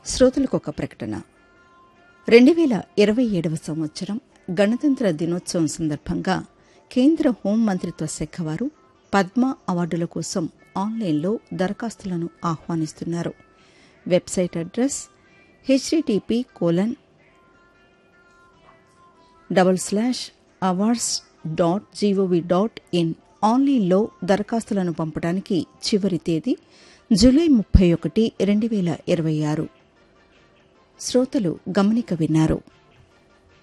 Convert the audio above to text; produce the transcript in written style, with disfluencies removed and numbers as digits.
శ్రోతలకు ఒక ప్రకటన. 2027 సంవత్సరం గణతంత్ర దినోత్సవం సందర్భంగా కేంద్ర హోం మంత్రిత్వ శాఖ వారు పద్మ అవార్డుల కోసం ఆన్లైన్లో దరఖాస్తులను ఆహ్వానిస్తున్నారు. Website address http://awards.gov.in. ఆన్లైన్లో దరఖాస్తులను పంపడానికి చివరి తేదీ జూలై 31, 2026. శ్రోతలు గమనిక విన్నారు.